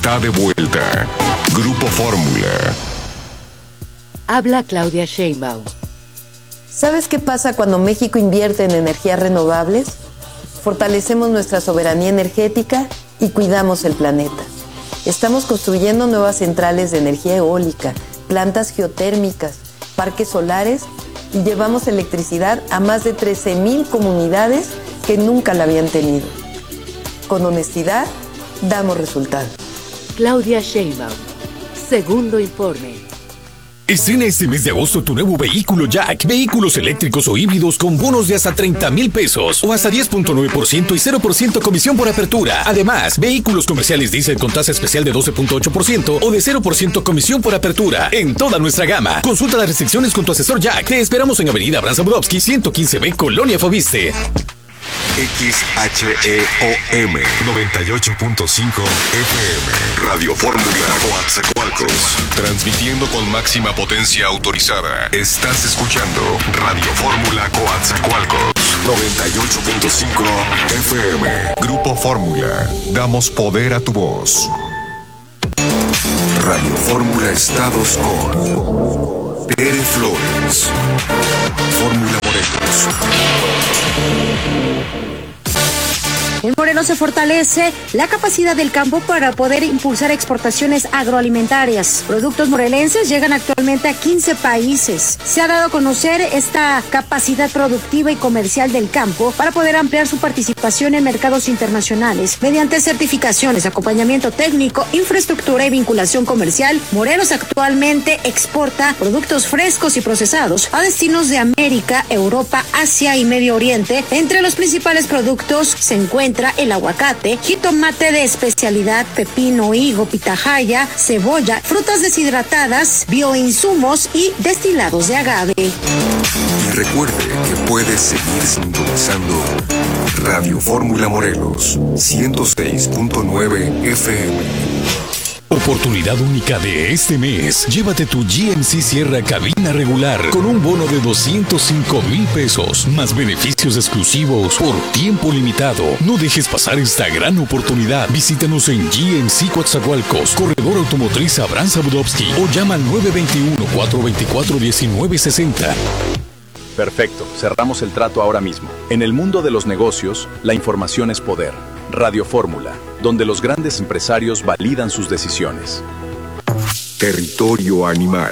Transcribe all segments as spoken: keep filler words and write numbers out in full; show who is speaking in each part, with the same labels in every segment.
Speaker 1: está de vuelta. Grupo Fórmula.
Speaker 2: Habla Claudia Sheinbaum.
Speaker 3: ¿Sabes qué pasa cuando México invierte en energías renovables? Fortalecemos nuestra soberanía energética y cuidamos el planeta. Estamos construyendo nuevas centrales de energía eólica, plantas geotérmicas, parques solares y llevamos electricidad a más de trece mil comunidades que nunca la habían tenido. Con honestidad, damos resultados.
Speaker 2: Claudia Sheinbaum. Segundo informe.
Speaker 4: Estrena este mes de agosto tu nuevo vehículo Jack. Vehículos eléctricos o híbridos con bonos de hasta treinta mil pesos o hasta diez punto nueve por ciento y cero por ciento comisión por apertura. Además, vehículos comerciales diésel con tasa especial de doce punto ocho por ciento o de cero por ciento comisión por apertura en toda nuestra gama. Consulta las restricciones con tu asesor Jack. Te esperamos en Avenida Abraham Budowski ciento quince B, Colonia Foviste.
Speaker 1: X H E O M noventa y ocho punto cinco F M Radio Fórmula Coatzacoalcos, transmitiendo con máxima potencia autorizada. Estás escuchando Radio Fórmula Coatzacoalcos noventa y ocho punto cinco F M. Grupo Fórmula, damos poder a tu voz. Radio Fórmula Estados con Pere Flores, Fórmula Morelos.
Speaker 5: En Morelos se fortalece la capacidad del campo para poder impulsar exportaciones agroalimentarias. Productos morelenses llegan actualmente a quince países. Se ha dado a conocer esta capacidad productiva y comercial del campo para poder ampliar su participación en mercados internacionales. Mediante certificaciones, acompañamiento técnico, infraestructura y vinculación comercial, Morelos actualmente exporta productos frescos y procesados a destinos de América, Europa, Asia y Medio Oriente. Entre los principales productos se encuentran el aguacate, jitomate de especialidad, pepino, higo, pitahaya, cebolla, frutas deshidratadas, bioinsumos y destilados de agave.
Speaker 1: Y recuerde que puedes seguir sintonizando Radio Fórmula Morelos ciento seis punto nueve F M.
Speaker 4: Oportunidad única de este mes. Llévate tu G M C Sierra cabina regular con un bono de doscientos cinco mil pesos, más beneficios exclusivos por tiempo limitado. No dejes pasar esta gran oportunidad. Visítanos en G M C Coatzacoalcos, Corredor Automotriz Abraham Budowski o llama al nueve dos uno, cuatro dos cuatro, uno nueve seis cero.
Speaker 6: Perfecto, cerramos el trato ahora mismo. En el mundo de los negocios, la información es poder. Radio Fórmula, donde los grandes empresarios validan sus decisiones.
Speaker 1: Territorio animal.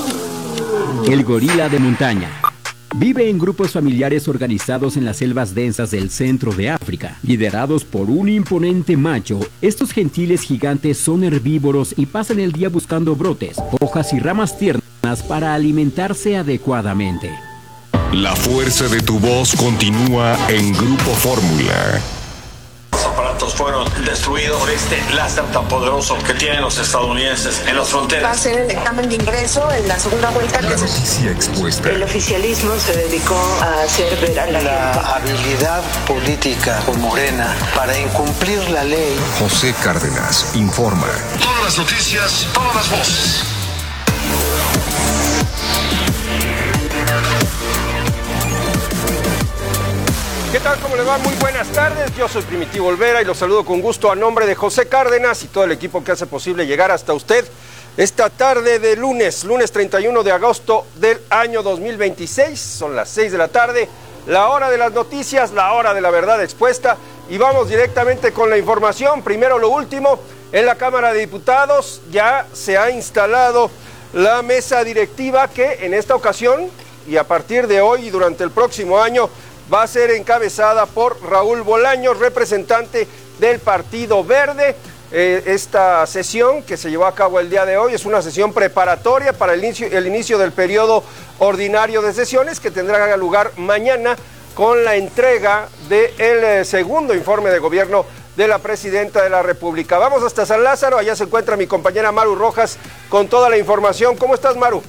Speaker 7: El gorila de montaña. Vive en grupos familiares organizados en las selvas densas del centro de África, liderados por un imponente macho. Estos gentiles gigantes son herbívoros y pasan el día buscando brotes, hojas y ramas tiernas para alimentarse adecuadamente.
Speaker 1: La fuerza de tu voz continúa en Grupo Fórmula.
Speaker 8: Los aparatos fueron destruidos por este láser tan poderoso que tienen los estadounidenses en las fronteras.
Speaker 9: Va a ser el examen de ingreso en la segunda vuelta.
Speaker 1: La noticia expuesta.
Speaker 9: El oficialismo se dedicó a hacer ver a la,
Speaker 10: la
Speaker 9: gente.
Speaker 10: habilidad política por Morena para incumplir la ley.
Speaker 1: José Cárdenas informa.
Speaker 8: Todas las noticias, todas las voces.
Speaker 11: ¿Qué tal? ¿Cómo le va? Muy buenas tardes. Yo soy Primitivo Olvera y los saludo con gusto a nombre de José Cárdenas y todo el equipo que hace posible llegar hasta usted esta tarde de lunes, lunes treinta y uno de agosto del año dos mil veintiséis. Son las seis de la tarde, la hora de las noticias, la hora de la verdad expuesta. Y vamos directamente con la información. Primero lo último, en la Cámara de Diputados ya se ha instalado la mesa directiva que en esta ocasión y a partir de hoy y durante el próximo año va a ser encabezada por Raúl Bolaños, representante del Partido Verde. Eh, esta sesión que se llevó a cabo el día de hoy es una sesión preparatoria para el inicio, el inicio del periodo ordinario de sesiones que tendrá lugar mañana con la entrega del eh, segundo informe de gobierno de la Presidenta de la República. Vamos hasta San Lázaro, allá se encuentra mi compañera Maru Rojas con toda la información. ¿Cómo estás, Maru?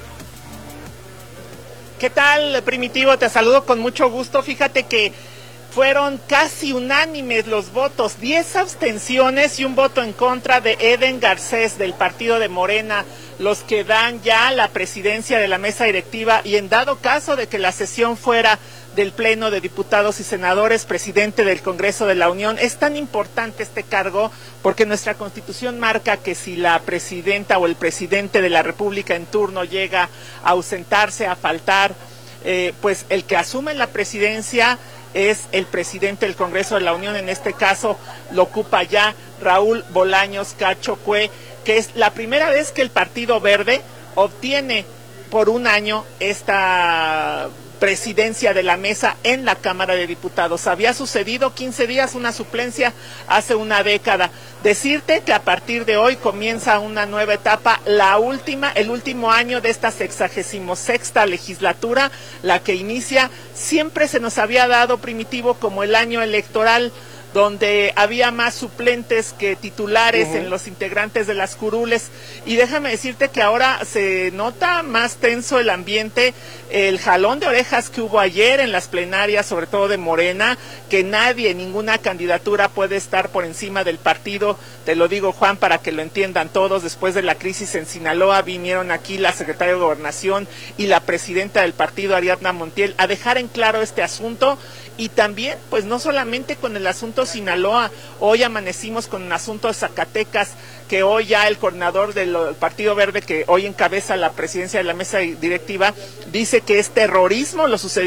Speaker 12: ¿Qué tal, Primitivo? Te saludo con mucho gusto. Fíjate que fueron casi unánimes los votos, diez abstenciones y un voto en contra de Eden Garcés del partido de Morena, los que dan ya la presidencia de la mesa directiva y en dado caso de que la sesión fuera del Pleno de Diputados y Senadores, presidente del Congreso de la Unión. Es tan importante este cargo porque nuestra Constitución marca que si la presidenta o el presidente de la República en turno llega a ausentarse, a faltar, eh, pues el que asume la presidencia es el presidente del Congreso de la Unión. En este caso lo ocupa ya Raúl Bolaños Cacho Cue, que es la primera vez que el Partido Verde obtiene por un año esta presidencia de la mesa en la Cámara de Diputados. Había sucedido quince días una suplencia hace una década. Decirte que a partir de hoy comienza una nueva etapa, la última, el último año de esta sexagésimo sexta legislatura, la que inicia, siempre se nos había dado, Primitivo, como el año electoral, donde había más suplentes que titulares uh-huh. en los integrantes de las curules, y déjame decirte que ahora se nota más tenso el ambiente, el jalón de orejas que hubo ayer en las plenarias, sobre todo de Morena, que nadie, ninguna candidatura puede estar por encima del partido. Te lo digo, Juan, para que lo entiendan todos. Después de la crisis en Sinaloa vinieron aquí la secretaria de Gobernación y la presidenta del partido, Ariadna Montiel, a dejar en claro este asunto. Y también, pues no solamente con el asunto Sinaloa, hoy amanecimos con un asunto de Zacatecas, que hoy ya el coordinador del Partido Verde, que hoy encabeza la presidencia de la mesa directiva, dice que es terrorismo lo sucedido